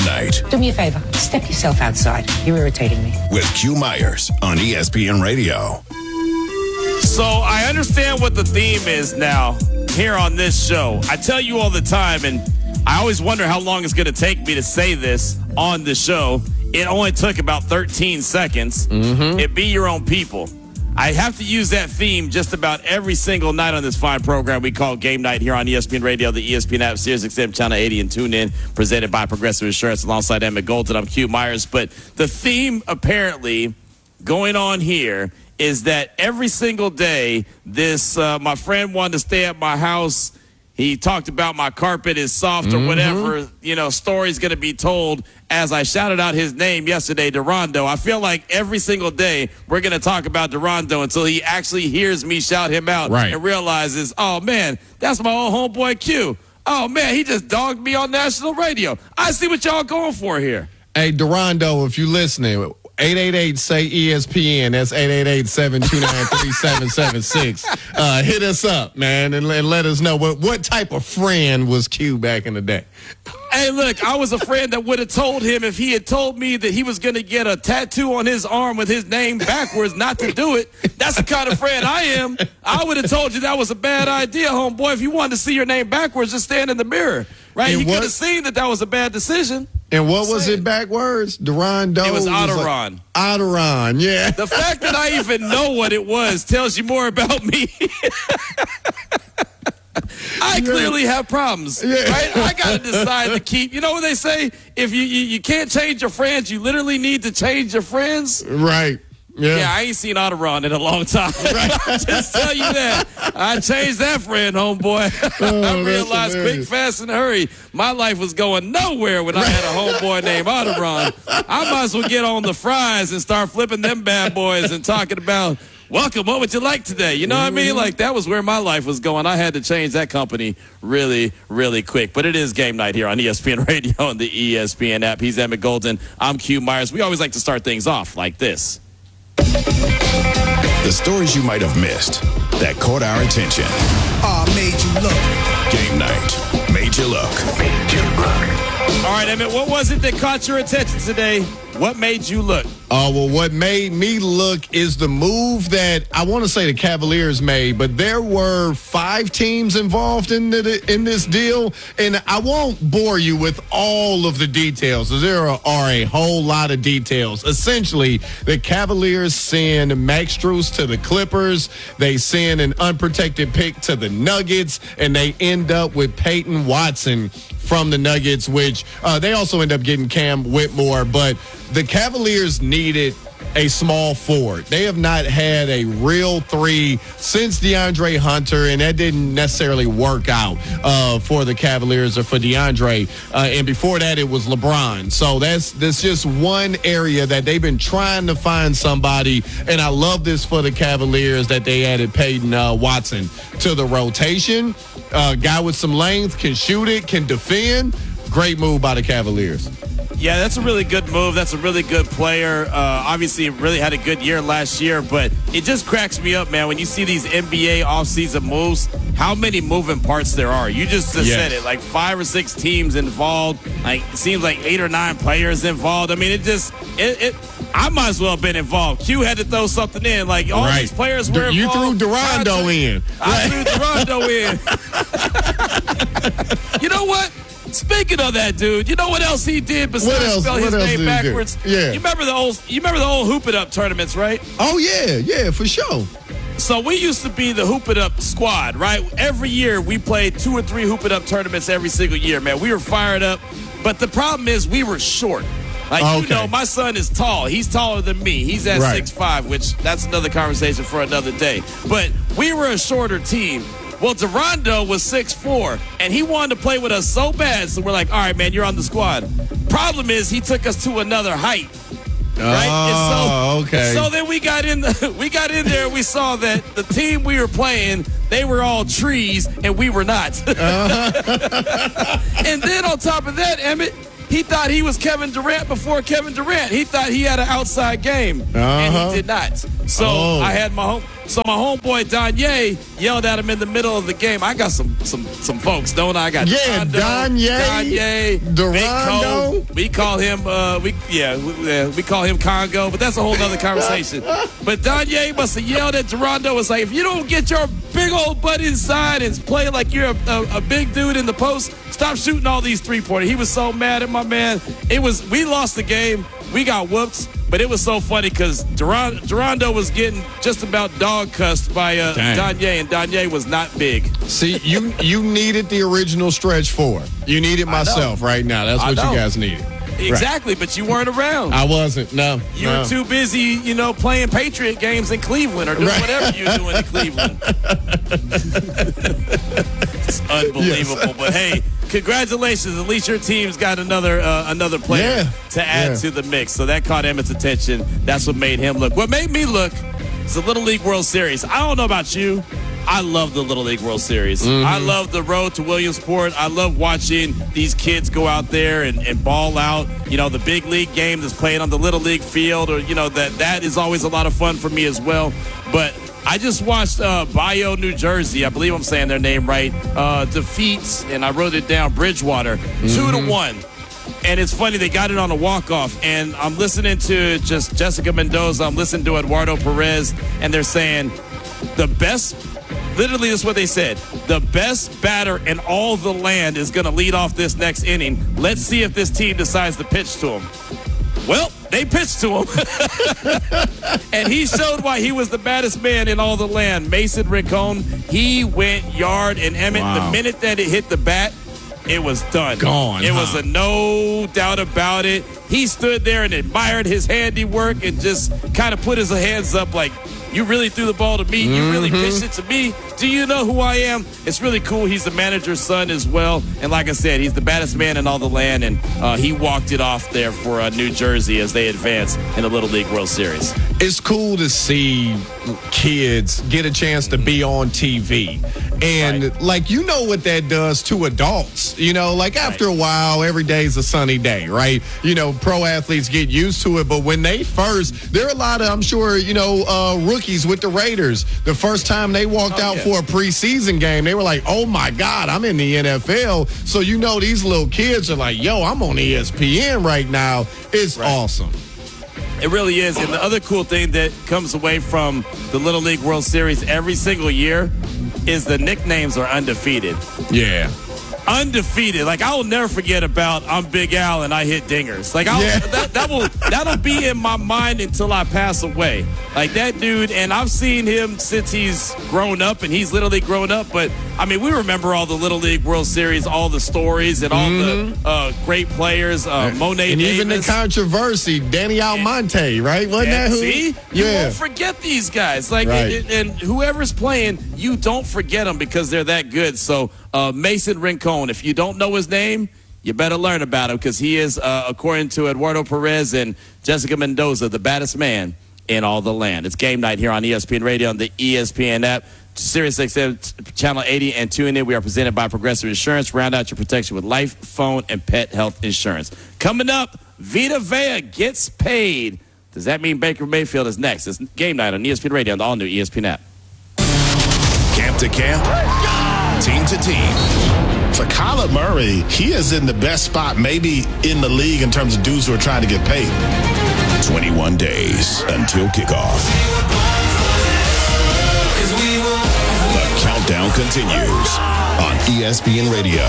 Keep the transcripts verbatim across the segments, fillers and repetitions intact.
Night. Do me a favor. Step yourself outside. You're irritating me. With Q Myers on E S P N Radio. So I understand what the theme is now here on this show. I tell you all the time, and I always wonder how long it's going to take me to say this on the show. It only took about thirteen seconds. Mm-hmm. It be your own people. I have to use that theme just about every single night on this fine program we call Game Night here on E S P N Radio, the E S P N app, Sirius X M Channel eighty, and tune in, presented by Progressive Insurance alongside Emmett Golden. I'm Q Myers. But the theme apparently going on here is that every single day, this uh, my friend wanted to stay at my house. He talked about my carpet is soft or mm-hmm. whatever, you know, story's going to be told as I shouted out his name yesterday, Durando. I feel like every single day we're going to talk about Durando until he actually hears me shout him out right. and realizes, oh, man, that's my old homeboy Q. Oh, man, he just dogged me on national radio. I see what y'all going for here. Hey, Durando, if you're listening, eight eight eight, say E S P N. That's eight eight eight, seven two nine, three seven seven six. Uh, hit us up, man, and, and let us know what, what type of friend was Q back in the day. Hey, look, I was a friend that would have told him if he had told me that he was going to get a tattoo on his arm with his name backwards not to do it. That's the kind of friend I am. I would have told you that was a bad idea, homeboy. If you wanted to see your name backwards, just stand in the mirror, right? And you what, could have seen that that was a bad decision. And what was it backwards? Durando? It was Like, Otteron. Otteron, yeah. The fact that I even know what it was tells you more about me. I clearly have problems, yeah. right? I got to decide to keep. You know what they say? If you, you you can't change your friends, you literally need to change your friends. Right. Yeah. Yeah, I ain't seen Otteron in a long time. Right. I'll just tell you that. I changed that friend, homeboy. Oh, I realized quick, fast, and hurry. My life was going nowhere when I had a homeboy named Otteron. I might as well get on the fries and start flipping them bad boys and talking about, welcome, what would you like today? You know what I mean? Like, that was where my life was going. I had to change that company really, really quick. But it is Game Night here on E S P N Radio and the E S P N app. He's Emmett Golden. I'm Q Myers. We always like to start things off like this. The stories you might have missed that caught our attention. Ah, uh, made you look. Game Night made you look. Made you look. All right, Emmett, what was it that caught your attention today? What made you look? Oh, uh, well, what made me look is the move that I want to say the Cavaliers made, but there were five teams involved in the, in this deal, and I won't bore you with all of the details. There are, are a whole lot of details. Essentially, the Cavaliers send Max Strus to the Clippers. They send an unprotected pick to the Nuggets, and they end up with Peyton Watson from the Nuggets, which uh, they also end up getting Cam Whitmore, but the Cavaliers needed a small forward. They have not had a real three since DeAndre Hunter, and that didn't necessarily work out uh, for the Cavaliers or for DeAndre. Uh, and before that, it was LeBron. So that's that's just one area that they've been trying to find somebody, and I love this for the Cavaliers that they added Peyton uh, Watson to the rotation. Uh, guy with some length, can shoot it, can defend. Great move by the Cavaliers. Yeah, that's a really good move. That's a really good player. Uh, obviously, really had a good year last year, but it just cracks me up, man, when you see these N B A offseason moves, how many moving parts there are. You just, just yes. said it, like five or six teams involved. Like, it seems like eight or nine players involved. I mean, it just, it, it I might as well have been involved. Q had to throw something in. Like, all right. these players were you involved. You threw Durando in. I threw Durando in. You know what? Speaking of that dude, you know what else he did besides spell his name backwards? Yeah. You remember the old you remember the old Hoop It Up tournaments, right? Oh yeah, yeah, for sure. So we used to be the Hoop It Up squad, right? Every year we played two or three Hoop It Up tournaments every single year, man. We were fired up. But the problem is we were short. Like, okay. You know, my son is tall. He's taller than me. He's at right. six five, which that's another conversation for another day. But we were a shorter team. Well, Durando was six four, and he wanted to play with us so bad, so we're like, all right, man, you're on the squad. Problem is, he took us to another height, right? Oh, and so, okay. So then we got in the, we got in there, and we saw that the team we were playing, they were all trees, and we were not. Uh-huh. And then on top of that, Emmett, he thought he was Kevin Durant before Kevin Durant. He thought he had an outside game, uh-huh. and he did not. So oh. I had my home. So my homeboy Donye yelled at him in the middle of the game. I got some some some folks, don't I? I got yeah, Donye, Donye, Durando. We call him uh, we yeah we, uh, we call him Congo, but that's a whole other conversation. But Donye must have yelled at Durando. Was like, if you don't get your big old butt inside and play like you're a, a, a big dude in the post, stop shooting all these three pointers. He was so mad at my man. It was we lost the game. We got whooped. But it was so funny because Durand- Durando was getting just about dog cussed by uh, Donye, and Donye was not big. See, you you needed the original stretch four. You needed myself right now. That's what you guys needed. Exactly, right. But you weren't around. I wasn't, no. You no. were too busy, you know, playing Patriot games in Cleveland or doing right. whatever you're doing in Cleveland. It's unbelievable. Yes. But, hey, congratulations. At least your team's got another uh, another player yeah. to add yeah. to the mix. So that caught Emmett's attention. That's what made him look. What made me look is the Little League World Series. I don't know about you. I love the Little League World Series. Mm-hmm. I love the road to Williamsport. I love watching these kids go out there and, and ball out. You know, the big league game that's played on the Little League field, or, you know, that that is always a lot of fun for me as well. But I just watched uh, Bio, New Jersey, I believe I'm saying their name right, uh, defeats, and I wrote it down, Bridgewater, mm-hmm. two to one. And it's funny, they got it on a walk-off, and I'm listening to just Jessica Mendoza, I'm listening to Eduardo Perez, and they're saying the best, literally that's what they said, the best batter in all the land is going to lead off this next inning. Let's see if this team decides to pitch to him. Well, they pitched to him, and he showed why he was the baddest man in all the land. Mason Rincon, he went yard, and Emmett, wow. the minute that it hit the bat, it was done. Gone. It huh? was a no doubt about it. He stood there and admired his handiwork and just kind of put his hands up like, you really threw the ball to me. You really mm-hmm. pitched it to me. Do you know who I am? It's really cool. He's the manager's son as well. And like I said, he's the baddest man in all the land. And uh, he walked it off there for uh, New Jersey as they advance in the Little League World Series. It's cool to see kids get a chance to be on T V. And, right. like, you know what that does to adults. You know, like, after right. a while, every day's a sunny day, right? You know, pro athletes get used to it. But when they first, there are a lot of, I'm sure, you know, uh, rookies with the Raiders. The first time they walked oh, out yeah. for a preseason game, they were like, oh, my God, I'm in the N F L. So, you know, these little kids are like, yo, I'm on E S P N right now. It's right. awesome. It really is. And the other cool thing that comes away from the Little League World Series every single year is the nicknames are undefeated. Yeah. Undefeated. Like, I will never forget about I'm Big Al and I hit dingers. Like, I'll, yeah. that, that will that'll be in my mind until I pass away. Like, that dude, and I've seen him since he's grown up, and he's literally grown up. But I mean, we remember all the Little League World Series, all the stories, and all mm-hmm. the uh, great players. Uh, Monet and Davis. even the controversy, Danny Almonte, right? Wasn't and that who? See, you yeah. won't forget these guys. Like, right. and, and whoever's playing, you don't forget them because they're that good. So, uh, Mason Rincon, if you don't know his name, you better learn about him because he is, uh, according to Eduardo Perez and Jessica Mendoza, the baddest man in all the land. It's game night here on E S P N Radio on the E S P N app. Sirius X M Channel eighty and tune in. We are presented by Progressive Insurance. Round out your protection with life, phone, and pet health insurance. Coming up, Vita Vea gets paid. Does that mean Baker Mayfield is next? It's game night on E S P N Radio on the all-new E S P N app. Camp to camp, team to team. For Kyler Murray, he is in the best spot maybe in the league in terms of dudes who are trying to get paid. twenty-one days until kickoff. The countdown continues on E S P N Radio.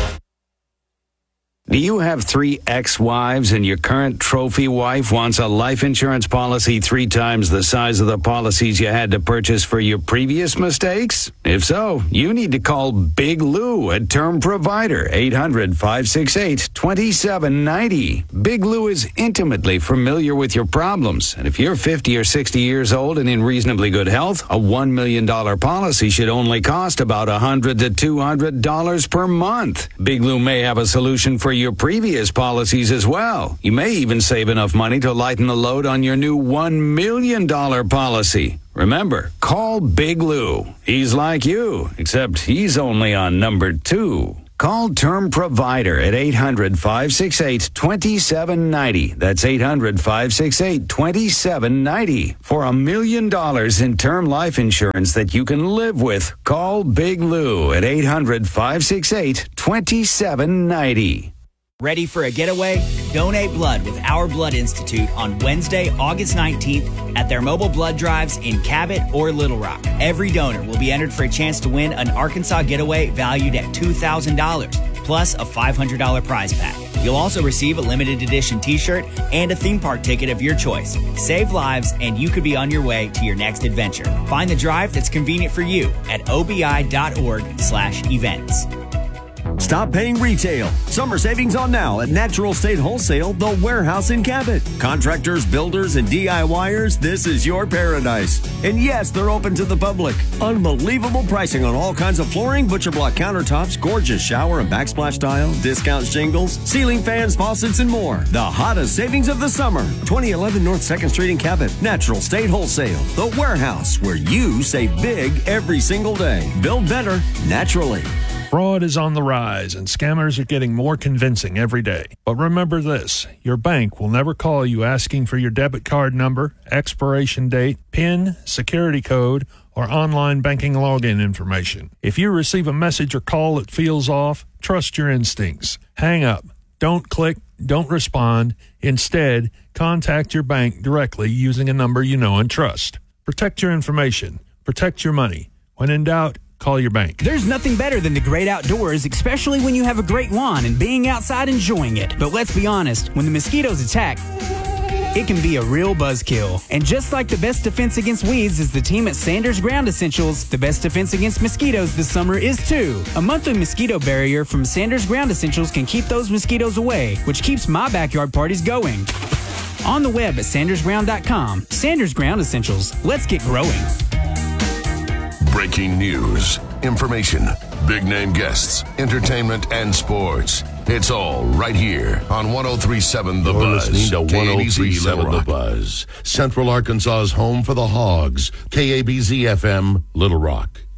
Do you have three ex-wives and your current trophy wife wants a life insurance policy three times the size of the policies you had to purchase for your previous mistakes? If so, you need to call Big Lou at Term Provider, eight hundred, five six eight, two seven nine zero. Big Lou is intimately familiar with your problems, and if you're fifty or sixty years old and in reasonably good health, a one million dollars policy should only cost about one hundred to two hundred dollars per month. Big Lou may have a solution for your previous policies as well. You may even save enough money to lighten the load on your new one million dollars policy. Remember, call Big Lou. He's like you, except he's only on number two. Call Term Provider at eight hundred, five six eight, two seven nine zero. That's eight hundred, five six eight, two seven nine zero. For a million dollars in term life insurance that you can live with, call Big Lou at eight hundred, five six eight, two seven nine zero. Ready for a getaway? Donate blood with Our Blood Institute on Wednesday, August nineteenth at their mobile blood drives in Cabot or Little Rock. Every donor will be entered for a chance to win an Arkansas getaway valued at two thousand dollars, plus a five hundred dollars prize pack. You'll also receive a limited edition t-shirt and a theme park ticket of your choice. Save lives, and you could be on your way to your next adventure. Find the drive that's convenient for you at obi.org slash events. Stop paying retail. Summer savings on now at Natural State Wholesale, the warehouse in Cabot. Contractors, builders, and DIYers, this is your paradise. And yes, they're open to the public. Unbelievable pricing on all kinds of flooring, butcher block countertops, gorgeous shower and backsplash tile, discount shingles, ceiling fans, faucets, and more. The hottest savings of the summer. twenty eleven North second Street in Cabot. Natural State Wholesale, the warehouse where you save big every single day. Build better naturally. Fraud is on the rise, and scammers are getting more convincing every day. But remember this, your bank will never call you asking for your debit card number, expiration date, PIN, security code, or online banking login information. If you receive a message or call that feels off, trust your instincts. Hang up. Don't click. Don't respond. Instead, contact your bank directly using a number you know and trust. Protect your information. Protect your money. When in doubt, call your bank. There's nothing better than the great outdoors, especially when you have a great lawn and being outside enjoying it. But let's be honest, when the mosquitoes attack, it can be a real buzzkill. And just like the best defense against weeds is the team at Sanders Ground Essentials, the best defense against mosquitoes this summer is too. A monthly mosquito barrier from Sanders Ground Essentials can keep those mosquitoes away, which keeps my backyard parties going. On the web at sanders ground dot com. Sanders Ground Essentials. Let's get growing. Breaking news, information, big name guests, entertainment, and sports. It's all right here on one oh three point seven The You're Buzz. listening to one oh three point seven Little The Rock. Buzz. Central Arkansas's home for the Hogs. K A B Z F M, Little Rock.